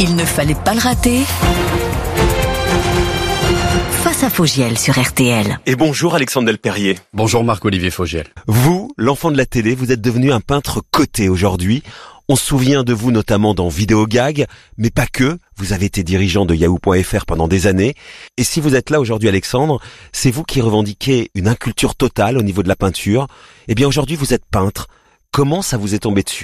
Il ne fallait pas le rater. Face à Fogiel sur RTL. Et bonjour Alexandre Delperrier. Bonjour Marc-Olivier Fogiel. Vous, l'enfant de la télé, vous êtes devenu un peintre coté aujourd'hui. On se souvient de vous notamment dans Vidéo Gag, mais pas que. Vous avez été dirigeant de Yahoo.fr pendant des années. Et si vous êtes là aujourd'hui Alexandre, c'est vous qui revendiquez une inculture totale au niveau de la peinture. Eh bien aujourd'hui vous êtes peintre. Comment ça vous est tombé dessus ?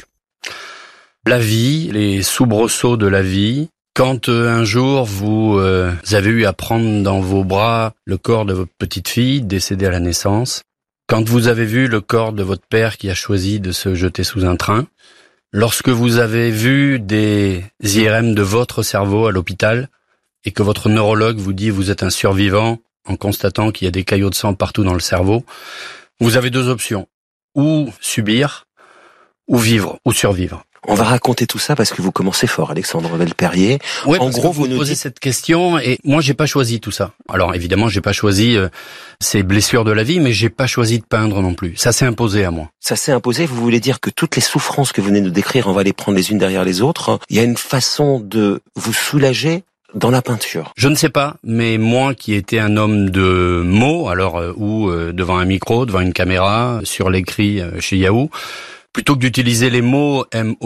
La vie, les soubresauts de la vie. Quand un jour vous avez eu à prendre dans vos bras le corps de votre petite fille décédée à la naissance, quand vous avez vu le corps de votre père qui a choisi de se jeter sous un train, lorsque vous avez vu des IRM de votre cerveau à l'hôpital et que votre neurologue vous dit vous êtes un survivant en constatant qu'il y a des caillots de sang partout dans le cerveau, vous avez deux options, ou subir, ou vivre, ou survivre. On va raconter tout ça parce que vous commencez fort, Alexandre Delperrier. Oui, en gros, vous nous posez cette question et moi j'ai pas choisi tout ça. Alors évidemment, j'ai pas choisi ces blessures de la vie, mais j'ai pas choisi de peindre non plus. Ça s'est imposé à moi. Ça s'est imposé. Vous voulez dire que toutes les souffrances que vous venez de décrire, on va les prendre les unes derrière les autres. Il y a une façon de vous soulager dans la peinture. Je ne sais pas, mais moi qui étais un homme de mots, alors devant un micro, devant une caméra, sur l'écrit chez Yahoo. Plutôt que d'utiliser les mots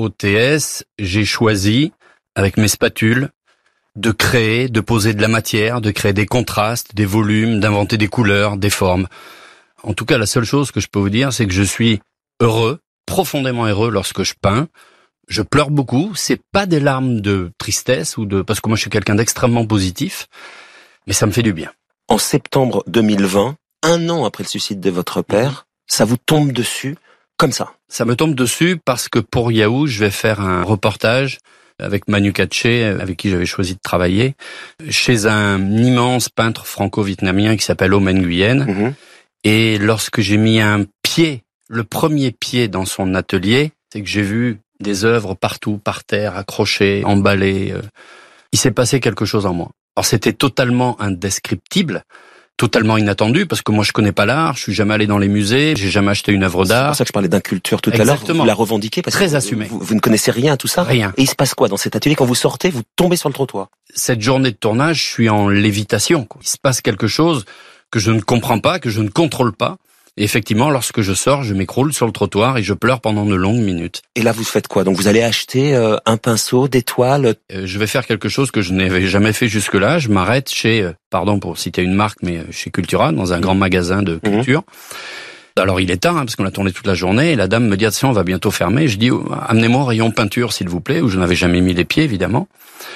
MOTS, j'ai choisi, avec mes spatules, de créer, de poser de la matière, de créer des contrastes, des volumes, d'inventer des couleurs, des formes. En tout cas, la seule chose que je peux vous dire, c'est que je suis heureux, profondément heureux lorsque je peins. Je pleure beaucoup, c'est pas des larmes de tristesse parce que moi je suis quelqu'un d'extrêmement positif, mais ça me fait du bien. En septembre 2020, un an après le suicide de votre père, ça vous tombe dessus comme ça. Ça me tombe dessus parce que pour Yahoo, je vais faire un reportage avec Manu Katché, avec qui j'avais choisi de travailler, chez un immense peintre franco-vietnamien qui s'appelle Ô Man Nguyen. Mmh. Et lorsque j'ai mis un pied, le premier pied dans son atelier, c'est que j'ai vu des œuvres partout, par terre, accrochées, emballées. Il s'est passé quelque chose en moi. Alors c'était totalement indescriptible, totalement inattendu, parce que moi je connais pas l'art, je suis jamais allé dans les musées, j'ai jamais acheté une œuvre d'art. C'est pour ça que je parlais d'inculture tout à l'heure. Vous la revendiquez parce très que assumé. Vous ne connaissez rien à tout ça. Rien. Et il se passe quoi dans cet atelier quand vous sortez, vous tombez sur le trottoir? Cette journée de tournage, je suis en lévitation. Il se passe quelque chose que je ne comprends pas, que je ne contrôle pas. Et effectivement, lorsque je sors, je m'écroule sur le trottoir et je pleure pendant de longues minutes. Et là, vous faites quoi? Donc vous allez acheter un pinceau, des toiles? Je vais faire quelque chose que je n'avais jamais fait jusque-là. Je m'arrête chez, pardon pour citer une marque, mais chez Cultura, dans un grand magasin de culture. Alors il est tard, parce qu'on a tourné toute la journée, et la dame me dit, attention, on va bientôt fermer. Je dis, amenez-moi au rayon peinture, s'il vous plaît, où je n'avais jamais mis les pieds, évidemment.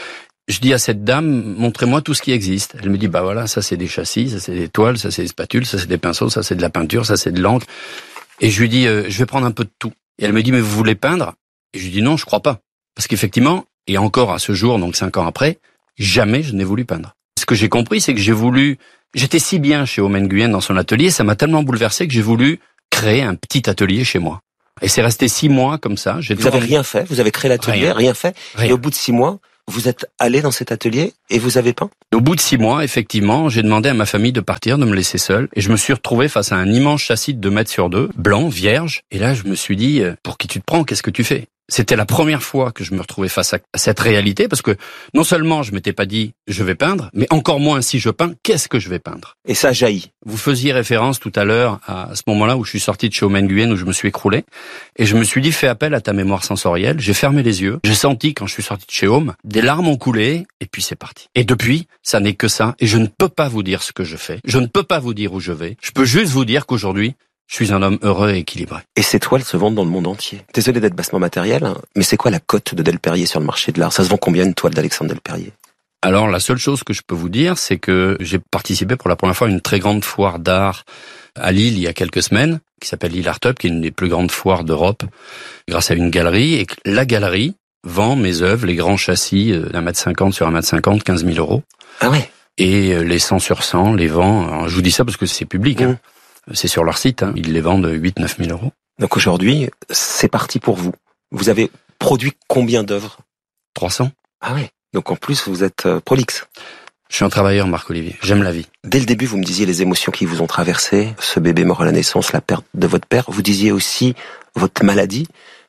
Je dis à cette dame, montrez-moi tout ce qui existe. Elle me dit, bah voilà, ça c'est des châssis, ça c'est des toiles, ça c'est des spatules, ça c'est des pinceaux, ça c'est de la peinture, ça c'est de l'encre. Et je lui dis, je vais prendre un peu de tout. Et elle me dit, mais vous voulez peindre? Et je lui dis, non, je crois pas. Parce qu'effectivement, et encore à ce jour, donc 5 ans après, jamais je n'ai voulu peindre. Ce que j'ai compris, c'est que j'étais si bien chez Ô Man Nguyen dans son atelier, ça m'a tellement bouleversé que j'ai voulu créer un petit atelier chez moi. Et c'est resté 6 mois comme ça. Vous avez rien fait? Vous avez créé l'atelier, rien fait? Rien. Et au bout de 6 mois, vous êtes allé dans cet atelier et vous avez peint? Au bout de 6 mois, effectivement, j'ai demandé à ma famille de partir, de me laisser seul. Et je me suis retrouvé face à un immense châssis de 2 mètres sur 2, blanc, vierge. Et là, je me suis dit, pour qui tu te prends? Qu'est-ce que tu fais? C'était la première fois que je me retrouvais face à cette réalité, parce que non seulement je m'étais pas dit je vais peindre, mais encore moins si je peins, qu'est-ce que je vais peindre? Et ça jaillit. Vous faisiez référence tout à l'heure à ce moment-là où je suis sorti de chez Ô Man Nguyen, où je me suis écroulé, et je me suis dit fais appel à ta mémoire sensorielle. J'ai fermé les yeux, j'ai senti quand je suis sorti de chez Home, des larmes ont coulé, et puis c'est parti. Et depuis, ça n'est que ça, et je ne peux pas vous dire ce que je fais, je ne peux pas vous dire où je vais, je peux juste vous dire qu'aujourd'hui, je suis un homme heureux et équilibré. Et ces toiles se vendent dans le monde entier. Désolé d'être bassement matériel, mais c'est quoi la cote de Delperrier sur le marché de l'art? Ça se vend combien une toile d'Alexandre Delperrier? Alors, la seule chose que je peux vous dire, c'est que j'ai participé pour la première fois à une très grande foire d'art à Lille il y a quelques semaines, qui s'appelle Lille Art Up, qui est une des plus grandes foires d'Europe, grâce à une galerie. Et la galerie vend mes œuvres, les grands châssis d'1,50 m sur 1,50 m, 15 000 €. Ah ouais? Et les 100 sur 100 les vend. Alors, je vous dis ça parce que c'est public. C'est sur leur site. Ils les vendent 8-9 000 €. Donc aujourd'hui, c'est parti pour vous. Vous avez produit combien d'œuvres? 300. Ah ouais. Donc en plus, vous êtes prolixe. Je suis un travailleur, Marc-Olivier. J'aime la vie. Dès le début, vous me disiez les émotions qui vous ont traversé, ce bébé mort à la naissance, la perte de votre père. Vous disiez aussi votre maladie.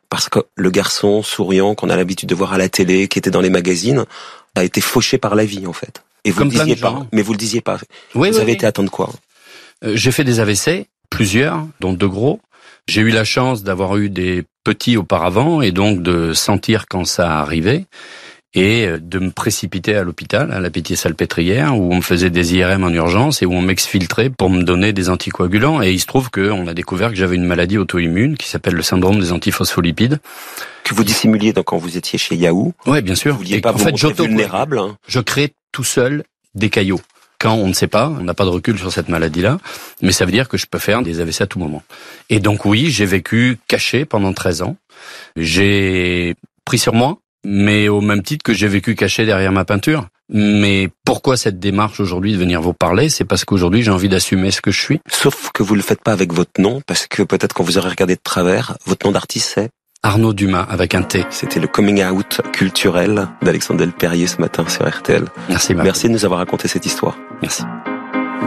Parce que le garçon souriant qu'on a l'habitude de voir à la télé, qui était dans les magazines, a été fauché par la vie, en fait. Et vous Comme le disiez plein de pas. gens. Mais vous le disiez pas. Oui, Vous avez été atteint de quoi? J'ai fait des AVC, plusieurs, dont 2 gros. J'ai eu la chance d'avoir eu des petits auparavant et donc de sentir quand ça arrivait et de me précipiter à l'hôpital, à la Pitié-Salpêtrière, où on me faisait des IRM en urgence et où on m'exfiltrait pour me donner des anticoagulants. Et il se trouve qu'on a découvert que j'avais une maladie auto-immune qui s'appelle le syndrome des antiphospholipides. Que vous dissimuliez donc quand vous étiez chez Yahoo. Ouais, bien sûr. Vous vouliez pas vous montrer vulnérable. Je crée tout seul des caillots. Quand on ne sait pas, on n'a pas de recul sur cette maladie-là, mais ça veut dire que je peux faire des AVC à tout moment. Et donc oui, j'ai vécu caché pendant 13 ans. J'ai pris sur moi, mais au même titre que j'ai vécu caché derrière ma peinture. Mais pourquoi cette démarche aujourd'hui de venir vous parler? C'est parce qu'aujourd'hui j'ai envie d'assumer ce que je suis. Sauf que vous le faites pas avec votre nom, parce que peut-être qu'on vous aurait regardé de travers. Votre nom d'artiste, c'est Arnaud Dumas, avec un T. C'était le coming out culturel d'Alexandre Delperrier ce matin sur RTL. Merci. Merci de nous avoir raconté cette histoire. Merci.